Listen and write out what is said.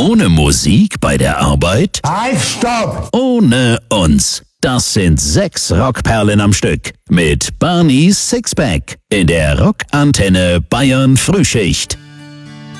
Ohne Musik bei der Arbeit? Halt, stopp! Ohne uns. Das sind 6 Rockperlen am Stück. Mit Barneys Sixpack in der Rockantenne Bayern Frühschicht.